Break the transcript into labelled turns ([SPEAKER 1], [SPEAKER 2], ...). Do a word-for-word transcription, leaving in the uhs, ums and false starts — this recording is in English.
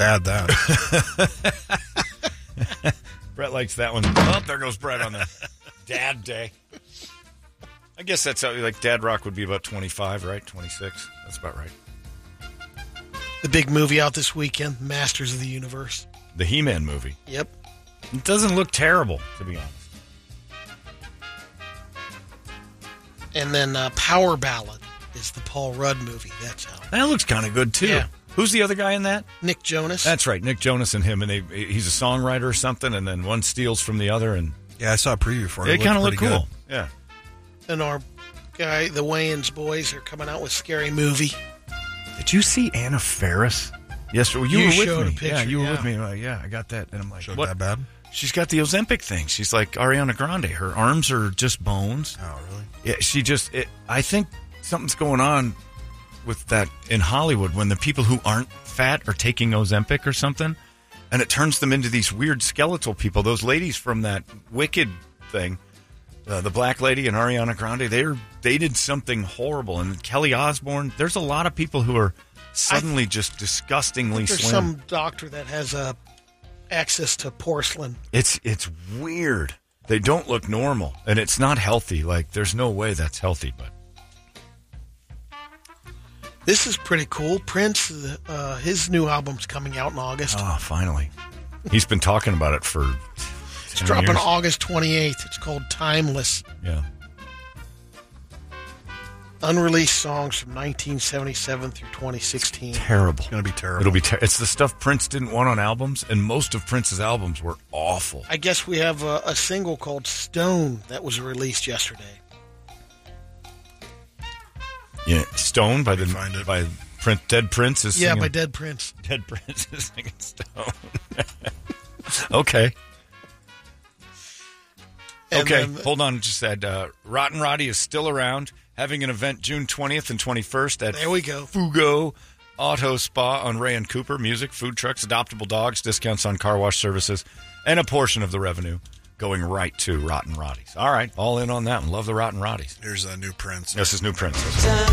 [SPEAKER 1] Dad that.
[SPEAKER 2] Brett likes that one. Oh, there goes Brett on the Dad Day. I guess that's how, like, Dad Rock would be about twenty-five, right? twenty-six. That's about right.
[SPEAKER 3] The big movie out this weekend, Masters of the Universe.
[SPEAKER 2] The He-Man movie.
[SPEAKER 3] Yep.
[SPEAKER 2] It doesn't look terrible, to be honest.
[SPEAKER 3] And then uh, Power Ballad is the Paul Rudd movie. That's out.
[SPEAKER 2] That looks kind of good, too.
[SPEAKER 3] Yeah.
[SPEAKER 2] Who's the other guy in that?
[SPEAKER 3] Nick Jonas.
[SPEAKER 2] That's right, Nick Jonas and him. And they, he's a songwriter or something, and then one steals from the other. And
[SPEAKER 1] Yeah, I saw a preview for it.
[SPEAKER 2] It,
[SPEAKER 1] It
[SPEAKER 2] kind of
[SPEAKER 1] looked
[SPEAKER 2] looked
[SPEAKER 1] pretty
[SPEAKER 2] cool. Yeah.
[SPEAKER 3] And our guy, the Wayans boys, are coming out with Scary Movie.
[SPEAKER 2] Did you see Anna Faris? Yes, well, you,
[SPEAKER 3] You
[SPEAKER 2] were
[SPEAKER 3] showed
[SPEAKER 2] with
[SPEAKER 3] a
[SPEAKER 2] me.
[SPEAKER 3] picture,
[SPEAKER 2] yeah, you were
[SPEAKER 3] yeah.
[SPEAKER 2] with me. Like, yeah, I got that. And I'm like,
[SPEAKER 1] Showed
[SPEAKER 2] what?
[SPEAKER 1] that bad?
[SPEAKER 2] She's got the Ozempic thing. She's like Ariana Grande. Her arms are just bones.
[SPEAKER 1] Oh, really?
[SPEAKER 2] Yeah, she just, it, I think something's going on with that in Hollywood when the people who aren't fat are taking Ozempic or something, and it turns them into these weird skeletal people. Those ladies from that Wicked thing, uh, the black lady and Ariana Grande, they're, they did something horrible. And Kelly Osbourne, there's a lot of people who are suddenly just disgustingly
[SPEAKER 3] There's
[SPEAKER 2] slim.
[SPEAKER 3] some doctor that has uh, access to porcelain.
[SPEAKER 2] It's it's weird. They don't look normal, and it's not healthy. Like, there's no way that's healthy, but...
[SPEAKER 3] This is pretty cool. Prince, uh, his new album's coming out in August.
[SPEAKER 2] Oh, finally. He's been talking about it for
[SPEAKER 3] It's dropping August twenty-eighth. It's called Timeless.
[SPEAKER 2] Yeah.
[SPEAKER 3] Unreleased songs from nineteen seventy-seven through twenty sixteen.
[SPEAKER 2] Terrible.
[SPEAKER 1] It's going to be terrible.
[SPEAKER 2] It'll be ter- It's the stuff Prince didn't want on albums, and most of Prince's albums were awful.
[SPEAKER 3] I guess we have a, a single called Stone that was released yesterday.
[SPEAKER 2] Yeah, Stone by the
[SPEAKER 1] find it.
[SPEAKER 2] by Prince, Dead Prince is
[SPEAKER 3] Yeah,
[SPEAKER 2] singing.
[SPEAKER 3] by Dead Prince.
[SPEAKER 2] Dead Prince is singing Stone. Okay.
[SPEAKER 3] And
[SPEAKER 2] Okay,
[SPEAKER 3] then-
[SPEAKER 2] hold on. Just said uh, Rotten Roddy is still around, having an event June twentieth and twenty-first at
[SPEAKER 3] There we go.
[SPEAKER 2] Fugo Auto Spa on Ray and Cooper. Music, food trucks, adoptable dogs, discounts on car wash services, and a portion of the revenue going right to Rotten Roddies. All right, all in on that one. Love the Rotten Roddies.
[SPEAKER 1] Here's a new Prince.
[SPEAKER 2] This is new Prince.